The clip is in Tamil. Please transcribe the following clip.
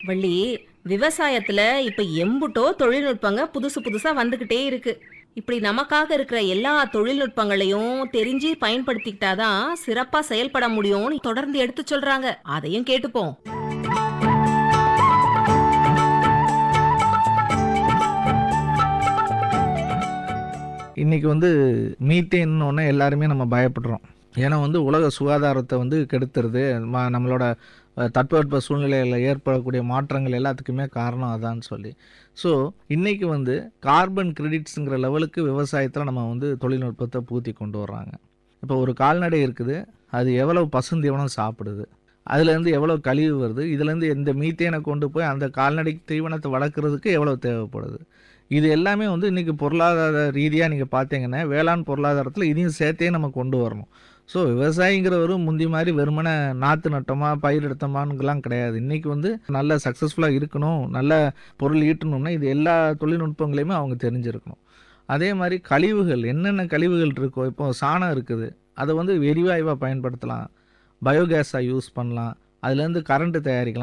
வள்ளி, விவசாயத்துல இப்ப எம்புட்டோ தொழில்நுட்பங்க புதுசு புதுசா வந்துகிட்டே இருக்கு. இப்படி நமக்காக இருக்கிற எல்லா தொழில்நுட்பங்களையும் தெரிஞ்சு பயன்படுத்திக்கிட்டாதான் சிறப்பா செயல்பட முடியும்னு தொடர்ந்து எடுத்து சொல்றாங்க. அதையும் கேட்டுப்போம். இன்னைக்கு மீத்தேன்னொன்னே எல்லாருமே நம்ம பயப்படுறோம். ஏன்னா உலக சுகாதாரத்தை கெடுத்துருது. நம்மளோட தட்பவெட்ப சூழ்நிலையில் ஏற்படக்கூடிய மாற்றங்கள் எல்லாத்துக்குமே காரணம் அதான்னு சொல்லி. ஸோ இன்னைக்கு கார்பன் கிரெடிட்ஸுங்கிற லெவலுக்கு விவசாயத்தில் நம்ம தொழில்நுட்பத்தை பூத்தி கொண்டு வர்றாங்க. இப்போ ஒரு கால்நடை இருக்குது, அது எவ்வளவு பசுந்தீவனம் சாப்பிடுது, அதுலேருந்து எவ்வளோ கழிவு வருது, இதுலேருந்து இந்த மீத்தேனை கொண்டு போய் அந்த கால்நடைக்கு தீவனத்தை வளர்க்குறதுக்கு எவ்வளோ தேவைப்படுது. இது எல்லாமே இன்றைக்கி பொருளாதார ரீதியாக நீங்கள் பார்த்தீங்கன்னா வேளாண் பொருளாதாரத்தில் இதையும் சேர்த்தே நம்ம கொண்டு வரணும். ஸோ விவசாயிங்கிறவரு முந்தி மாதிரி வெறுமனே நாற்று நட்டோமா பயிர் எடுத்தோமான்னுலாம் கிடையாது. இன்றைக்கி நல்ல சக்ஸஸ்ஃபுல்லாக இருக்கணும், நல்ல பொருள் ஈட்டணும்னா இது எல்லா தொழில்நுட்பங்களையுமே அவங்க தெரிஞ்சிருக்கணும். அதே மாதிரி கழிவுகள், என்னென்ன கழிவுகள் இருக்கோ, இப்போ சாணம் இருக்குது, அதை எரிவாயுவாக பயன்படுத்தலாம், பயோகேஸாக யூஸ் பண்ணலாம், அதுலேருந்து கரண்ட்டு தயாரிக்கலாம்.